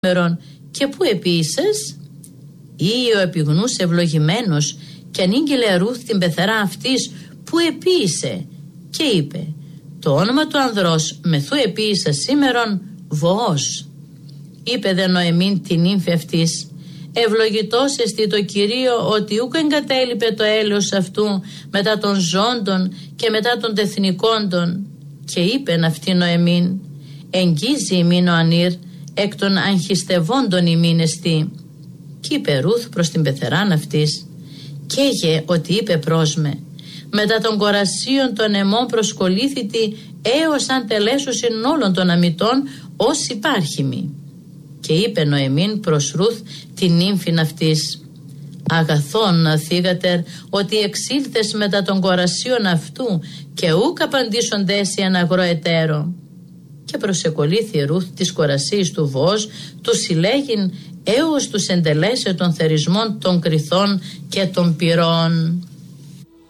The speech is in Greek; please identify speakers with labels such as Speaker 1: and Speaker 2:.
Speaker 1: και πού επίησες? Ή ο επιγνούς ευλογημένος και ανήγγειλε Ρούθ την πεθερά αυτής, πού επίησε? Και είπε, το όνομα του ανδρός μεθού επίησα σήμερον Βοός. Είπε δε Νοεμίν την ύμφη αυτής, ευλογητός εστι το Κυρίο ότι ούκ εγκατέλειπε το έλεος αυτού μετά των ζώντων και μετά των τεθνικόντων. Και είπεν αυτή Νοεμίν, εγγίζει ημίν ο ανήρ εκ των αγχιστευόντων ημίν εστί. Κι είπε Ρούθ προς την πεθεράν αυτής, καίγε ότι είπε προς με, μετά των κορασίων των αιμών προσκολήθητη έως αν τελέσουσιν όλων των αμιτών ως υπάρχημη. Και είπε Νοεμίν προς Ρούθ την νύμφην αυτής, αγαθόν θύγατερ ότι εξήλθες μετά των κορασίων αυτού και ούκ απαντήσονται εσύ εν αγρό εταίρο. Και προσεκολήθη Ρούθ της κορασίης του Βοός, του συλλέγειν έως τους εντελέσε των θερισμών των κριθών και των πυρών.